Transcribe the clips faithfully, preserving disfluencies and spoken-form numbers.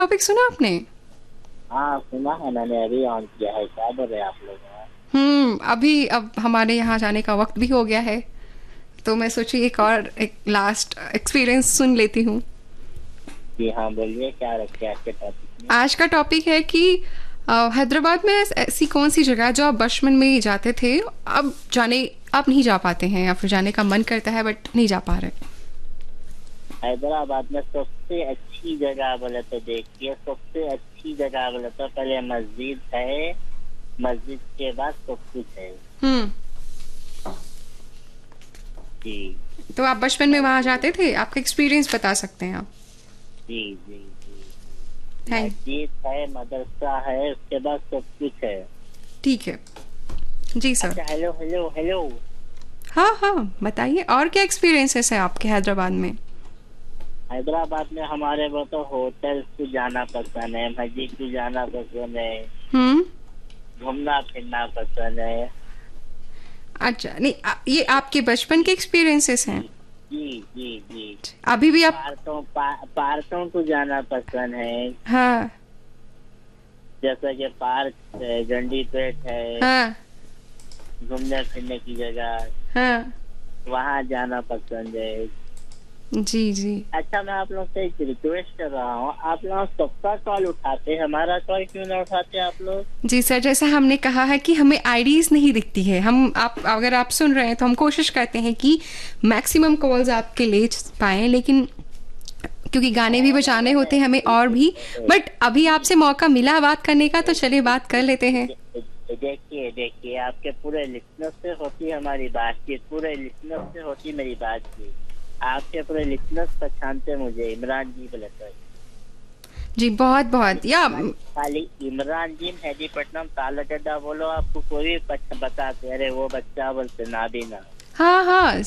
Topic सुना आपने? हाँ सुना है मैंने, अभी ऑन किया है। क्या बोल रहे हैं आप लोग? हम्म अभी अब हमारे यहाँ जाने का वक्त भी हो गया है, तो मैं सोची एक और एक लास्ट एक्सपीरियंस सुन लेती हूँ। जी हाँ, बोलिए क्या रखे आपके टॉपिक में। आज का टॉपिक है कि अ, हैदराबाद में ऐस- ऐसी कौन सी जगह है जो आप बचपन में जाते थे, अब जाने आप नहीं जा पाते हैं, या फिर जाने का मन करता है बट नहीं जा पा रहे। हैदराबाद में सबसे अच्छी जगह बोले तो देखिए, सबसे अच्छी जगह बोले तो पहले मस्जिद है, मस्जिद के बाद सब कुछ है। हम्म जी तो आप बचपन में वहाँ जाते थे, आपका एक्सपीरियंस बता सकते हैं आप? जी जी जी। थैंक मस्जिद है, मदरसा है, उसके बाद सब कुछ है। ठीक है जी सर। अच्छा, हेलो हेलो हेलो। हाँ हाँ, बताइए और क्या एक्सपीरियंसेस है आपके हैदराबाद में? हैदराबाद में हमारे वो तो होटल को जाना पसंद है, मस्जिद को जाना पसंद है, हम्म घूमना फिरना पसंद है। अच्छा, नहीं आ, ये आपके बचपन के एक्सपीरियंसेस हैं? जी जी जी। अभी भी आप? पार्कों पा, पार्कों को जाना पसंद है, हाँ जैसे कि पार्क है, गंडी पेट है, हाँ घूमने फिरने की जगह, हाँ। वहाँ जाना पसंद है। जी जी। अच्छा, मैं आप लोग से एक रिक्वेस्ट कर रहा हूँ, आप लोग सबका कॉल उठाते, हमारा कॉल क्यों ना उठाते आप लोग? जी सर, जैसा हमने कहा है कि हमें आईडीज नहीं दिखती है, हम आप अगर आप सुन रहे हैं तो हम कोशिश करते हैं कि मैक्सिमम कॉल्स आपके ले पाएं, लेकिन क्योंकि गाने भी बजाने होते हैं हमें और भी। बट अभी आपसे मौका मिला बात करने का, तो चलिए बात कर लेते हैं। देखिए देखिए, आपके पूरे लिसनर से होती है हमारी बातचीत, पूरे लिसनर से होती मेरी बातचीत। आपके पूरे लिसनर्स पहचानते मुझे, इमरान जी बोले तो। जी बहुत बहुत या खाली इमरान जी मेहदीपट्टनम तालगड्डा बोलो, आपको कोई भी बच्चा बताते अरे वो बच्चा बोलते नाबीना। हाँ हाँ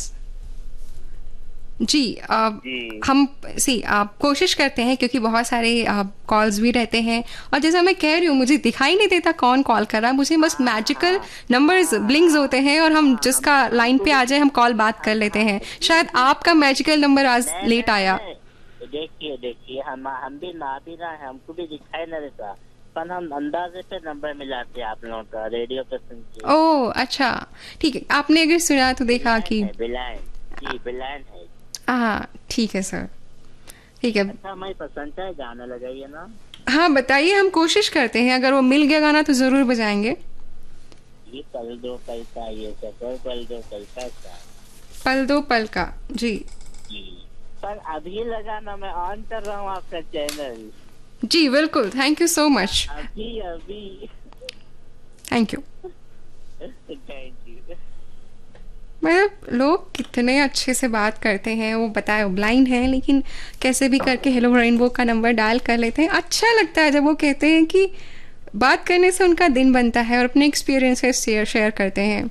जी, आ, जी हम सी आप कोशिश करते हैं क्योंकि बहुत सारे कॉल्स भी रहते हैं, और जैसा मैं कह रही हूँ मुझे दिखाई नहीं देता कौन कॉल कर रहा है, मुझे बस मैजिकल नंबर्स ब्लिंक्स होते हैं और हम जिसका लाइन पे आ जाए हम कॉल बात कर लेते हैं। शायद आपका मैजिकल नंबर आज नहीं लेट नहीं आया। नहीं, देखिए देखिए, हम हम भी नाबीना है, हमको भी दिखाई नहीं देता, पर हम अंदाजे पे नंबर मिलाते हैं आप लोगों का, रेडियो पे सुन के। ओह अच्छा, ठीक है, आपने अगर सुना तो देखा बिलाइन कि है, बिलाइन। जी बिलाइन है। हाँ ठीक है सर, ठीक है। अच्छा, मैं पसंद है, गाना लगाइए ना। हाँ बताइए, हम कोशिश करते हैं, अगर वो मिल गया गाना तो ज़रूर बजाएंगे। ये पल दो पल का, ये सफर पल दो पल का सा। पल दो पल का। जी जी, पर अभी लगाना, मैं ऑन कर रहा हूँ आपका चैनल। जी बिल्कुल, थैंक यू सो मच। अभी अभी। Thank you. Thank you. मतलब लोग कितने अच्छे से बात करते हैं, वो बताए ब्लाइंड हैं लेकिन कैसे भी करके हेलो रेनबो का नंबर डायल कर लेते हैं। अच्छा लगता है जब वो कहते हैं कि बात करने से उनका दिन बनता है और अपने एक्सपीरियंसेस शेयर शेयर करते हैं।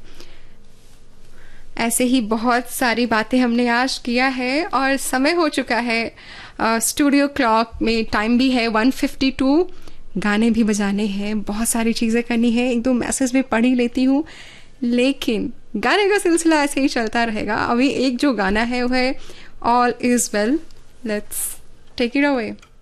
ऐसे ही बहुत सारी बातें हमने आज किया है और समय हो चुका है, स्टूडियो क्लॉक में टाइम भी है वन फिफ्टी टू। गाने भी बजाने हैं, बहुत सारी चीज़ें करनी है, एक दो मैसेज भी पढ़ ही लेती हूँ, लेकिन गाने का सिलसिला ऐसे ही चलता रहेगा। अभी एक जो गाना है वो है all is well, let's take it away.